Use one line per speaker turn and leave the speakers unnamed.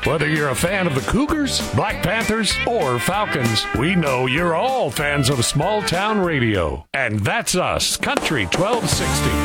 Whether you're a fan of the Cougars, Black Panthers, or Falcons, we know you're all fans of small town radio. And that's us, Country 1260.